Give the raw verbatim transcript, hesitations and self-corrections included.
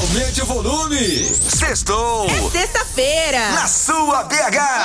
Aumente o volume. Sextou. É sexta-feira. Na sua B H.